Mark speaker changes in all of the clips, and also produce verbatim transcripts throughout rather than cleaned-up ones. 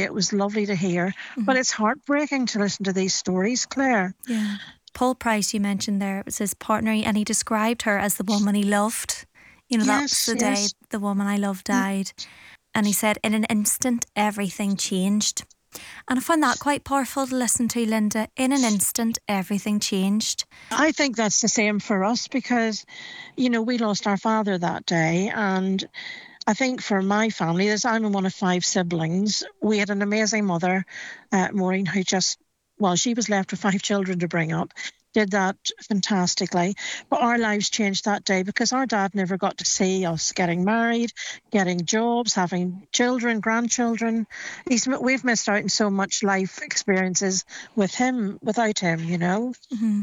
Speaker 1: It was lovely to hear. Mm-hmm. But it's heartbreaking to listen to these stories, Claire.
Speaker 2: Yeah. Paul Price, you mentioned there, it was his partner, and he described her as the woman he loved. You know,
Speaker 1: yes,
Speaker 2: that was the
Speaker 1: yes.
Speaker 2: day the woman I loved died. Mm. And he said, in an instant, everything changed. And I found that quite powerful to listen to, Linda. In an instant, everything changed.
Speaker 1: I think that's the same for us because, you know, we lost our father that day. And I think for my family, as I'm one of five siblings, we had an amazing mother, uh, Maureen, who just, well, she was left with five children to bring up. Did that fantastically. But our lives changed that day because our dad never got to see us getting married, getting jobs, having children, grandchildren. He's, we've missed out on so much life experiences with him, without him, you know.
Speaker 2: Mm-hmm.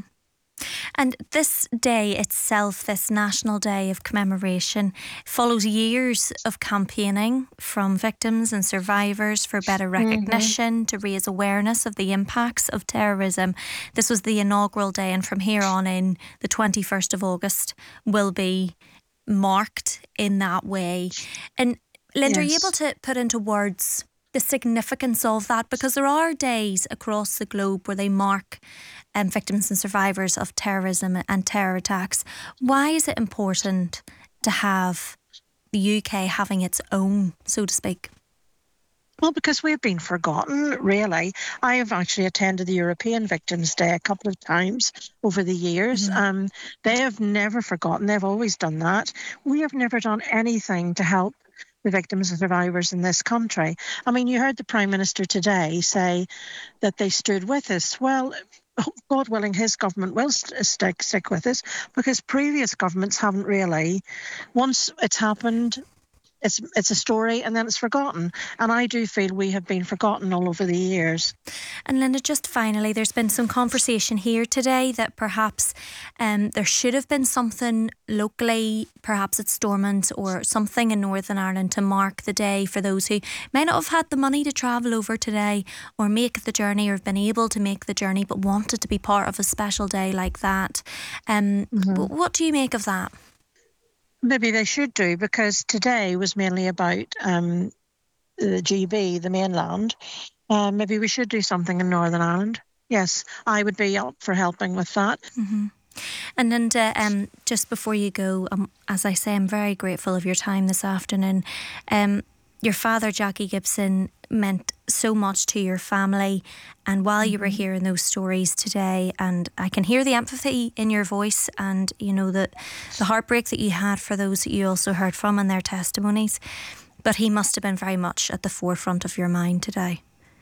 Speaker 2: And this day itself, this National Day of Commemoration, follows years of campaigning from victims and survivors for better recognition, mm-hmm. to raise awareness of the impacts of terrorism. This was the inaugural day, and from here on in, the twenty-first of August will be marked in that way. And Linda, yes. Are you able to put into words the significance of that? Because there are days across the globe where they mark um, victims and survivors of terrorism and terror attacks. Why is it important to have the U K having its own, so to speak?
Speaker 1: Well, because we've been forgotten, really. I have actually attended the European Victims' Day a couple of times over the years. Mm-hmm. Um, they have never forgotten. They've always done that. We have never done anything to help the victims and survivors in this country. I mean, you heard the Prime Minister today say that they stood with us. Well, God willing, his government will st- stick stick with us because previous governments haven't really. Once it's happened, it's it's a story and then it's forgotten. And I do feel we have been forgotten all over the years.
Speaker 2: And Linda, just finally, there's been some conversation here today that perhaps um, there should have been something locally, perhaps at Stormont or something in Northern Ireland to mark the day for those who may not have had the money to travel over today or make the journey or have been able to make the journey but wanted to be part of a special day like that. Um, mm-hmm. What do you make of that?
Speaker 1: Maybe they should do, because today was mainly about um, the G B, the mainland. Uh, maybe we should do something in Northern Ireland. Yes, I would be up for helping with that.
Speaker 2: Mm-hmm. And Linda, um, just before you go, um, as I say, I'm very grateful of your time this afternoon. Um, your father, Jackie Gibson, meant so much to your family, and while you were hearing those stories today, and I can hear the empathy in your voice and you know that the heartbreak that you had for those that you also heard from and their testimonies, but he must have been very much at the forefront of your mind today.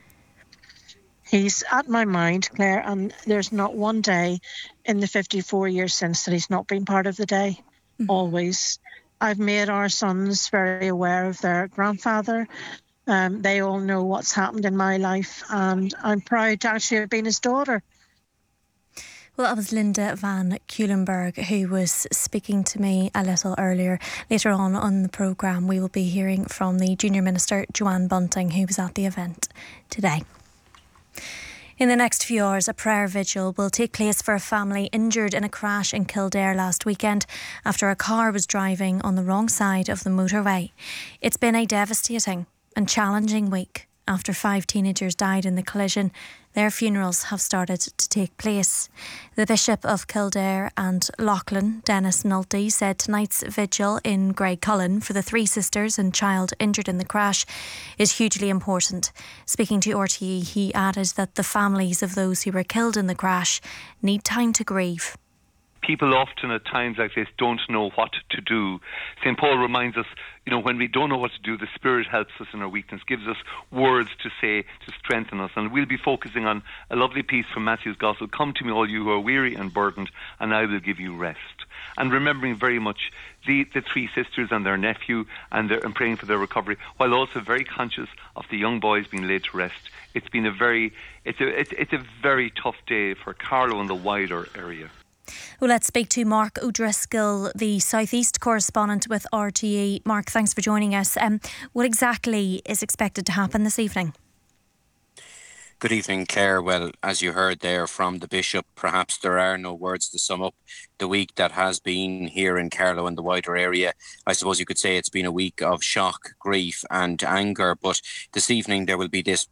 Speaker 1: He's at my mind, Claire, and there's not one day in the fifty-four years since that he's not been part of the day. Mm-hmm. Always. I've made our sons very aware of their grandfather. Um, they all know what's happened in my life, and I'm proud to actually have been his daughter.
Speaker 2: Well, that was Linda Van Cuylenburg who was speaking to me a little earlier. Later on on the programme, we will be hearing from the Junior Minister, Joanne Bunting, who was at the event today. In the next few hours, a prayer vigil will take place for a family injured in a crash in Kildare last weekend after a car was driving on the wrong side of the motorway. It's been a devastating and challenging week after five teenagers died in the collision. Their funerals have started to take place. The Bishop of Kildare and Loughlin, Dennis Nulty, said tonight's vigil in Greycullen for the three sisters and child injured in the crash is hugely important. Speaking to R T E, he added that the families of those who were killed in the crash need time to grieve.
Speaker 3: People often at times like this don't know what to do. Saint Paul reminds us, you know, when we don't know what to do, the Spirit helps us in our weakness, gives us words to say to strengthen us. And we'll be focusing on a lovely piece from Matthew's Gospel. Come to me, all you who are weary and burdened, and I will give you rest. And remembering very much the, the three sisters and their nephew and, their, and praying for their recovery, while also very conscious of the young boys being laid to rest. It's been a very, it's a, it's, it's a very tough day for Carlow and the wider area.
Speaker 2: Well, let's speak to Mark O'Driscoll, the South East correspondent with R T E. Mark, thanks for joining us. Um, what exactly is expected to happen this evening?
Speaker 4: Good evening, Claire. Well, as you heard there from the Bishop, perhaps there are no words to sum up the week that has been here in Carlow and the wider area. I suppose you could say it's been a week of shock, grief and anger, but this evening there will be this